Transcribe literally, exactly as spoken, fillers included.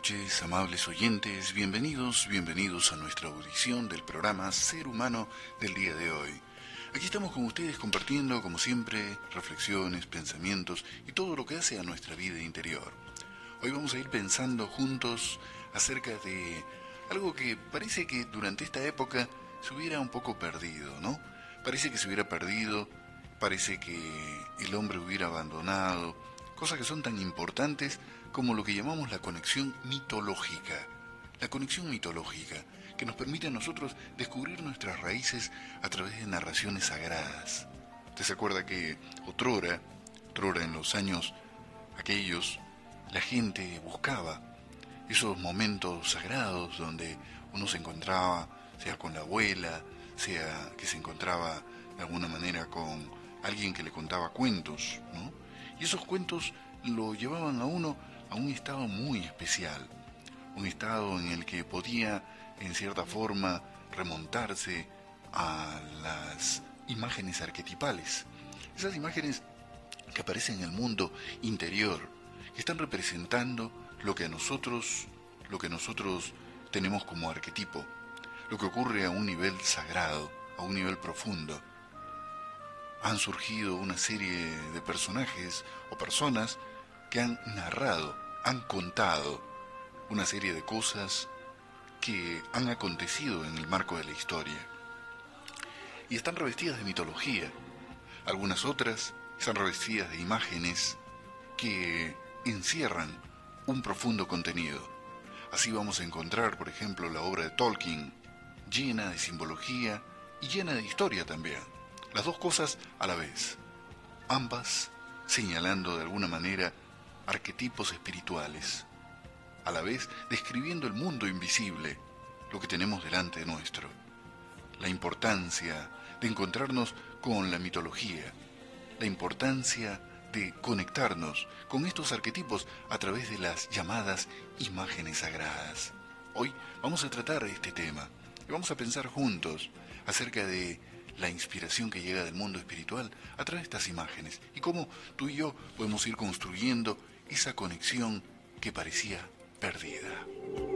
noches, amables oyentes, bienvenidos, bienvenidos a nuestra audición del programa Ser Humano del día de hoy. Aquí estamos con ustedes compartiendo, como siempre, reflexiones, pensamientos y todo lo que hace a nuestra vida interior. Hoy vamos a ir pensando juntos acerca de algo que parece que durante esta época se hubiera un poco perdido, ¿no? Parece que se hubiera perdido, parece que el hombre hubiera abandonado, cosas que son tan importantes como lo que llamamos la conexión mitológica. La conexión mitológica, que nos permite a nosotros descubrir nuestras raíces a través de narraciones sagradas. ¿Usted se acuerda que otrora, otrora en los años aquellos, la gente buscaba esos momentos sagrados donde uno se encontraba, sea con la abuela, sea que se encontraba de alguna manera con alguien que le contaba cuentos, ¿no? Y esos cuentos lo llevaban a uno a un estado muy especial, un estado en el que podía, en cierta forma, remontarse a las imágenes arquetipales, esas imágenes que aparecen en el mundo interior, que están representando lo que a nosotros, lo que nosotros tenemos como arquetipo, lo que ocurre a un nivel sagrado, a un nivel profundo. Han surgido una serie de personajes o personas que han narrado, han contado una serie de cosas que han acontecido en el marco de la historia. Y están revestidas de mitología. Algunas otras están revestidas de imágenes que encierran un profundo contenido. Así vamos a encontrar, por ejemplo, la obra de Tolkien, llena de simbología y llena de historia también. Las dos cosas a la vez, ambas señalando de alguna manera arquetipos espirituales, a la vez describiendo el mundo invisible, lo que tenemos delante nuestro. La importancia de encontrarnos con la mitología, la importancia de conectarnos con estos arquetipos a través de las llamadas imágenes sagradas. Hoy vamos a tratar este tema y vamos a pensar juntos acerca de la inspiración que llega del mundo espiritual a través de estas imágenes y cómo tú y yo podemos ir construyendo esa conexión que parecía perdida.